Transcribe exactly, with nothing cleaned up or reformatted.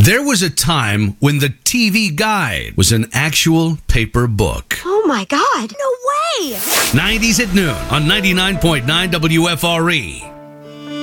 There was a time when the T V Guide was an actual paper book. Oh my God, no way! nineties at noon on ninety-nine point nine W F R E.